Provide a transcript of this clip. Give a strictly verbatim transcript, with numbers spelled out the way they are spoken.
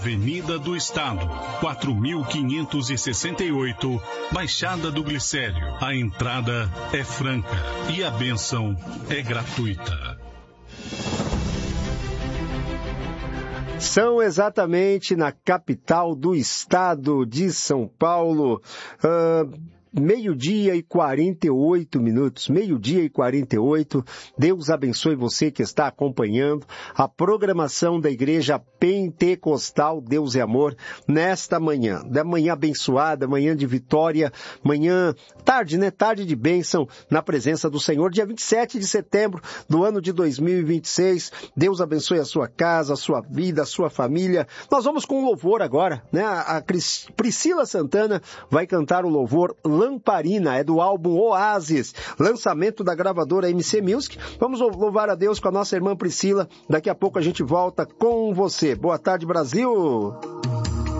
Avenida do Estado, quatro mil quinhentos e sessenta e oito, Baixada do Glicério. A entrada é franca e a bênção é gratuita. São exatamente na capital do estado de São Paulo, uh... meio-dia e quarenta e oito minutos, meio-dia e quarenta e oito. Deus abençoe você que está acompanhando a programação da Igreja Pentecostal Deus é Amor nesta manhã, da manhã abençoada, manhã de vitória, manhã, tarde, né? Tarde de bênção na presença do Senhor, dia vinte e sete de setembro do ano de dois mil e vinte e seis. Deus abençoe a sua casa, a sua vida, a sua família. Nós vamos com um louvor agora, né? A Cris, Priscila Santana vai cantar o louvor Lamparina, é do álbum Oasis, lançamento da gravadora M C Music. Vamos louvar a Deus com a nossa irmã Priscila. Daqui a pouco a gente volta com você. Boa tarde, Brasil!